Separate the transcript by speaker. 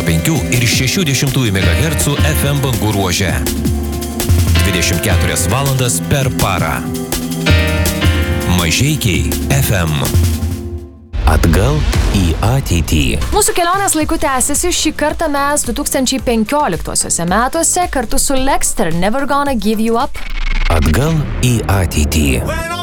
Speaker 1: 101,5 ir 60 MHz FM bangų ruože. 24 valandas per parą. Mažeikiai FM. Atgal į ateitį.
Speaker 2: Mūsų kelionės laiku tęsiasi. Šį kartą mes 2015 metuose kartu su Lexter Never Gonna Give You Up.
Speaker 1: Atgal į ateitį.